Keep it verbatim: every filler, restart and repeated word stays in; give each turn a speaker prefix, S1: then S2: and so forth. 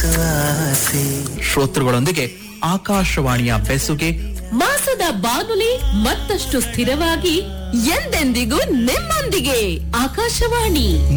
S1: ಆಸೆ.
S2: ಶ್ರೋತೃಗಳೊಂದಿಗೆ ಆಕಾಶವಾಣಿಯ ಬೆಸುಗೆ
S3: ಮಾಸದ ಬಾನುಲಿ ಮತ್ತಷ್ಟು ಸ್ಥಿರವಾಗಿ ಎಂದೆಂದಿಗೂ ನಿಮ್ಮೊಂದಿಗೆ ಆಕಾಶವಾಣಿ.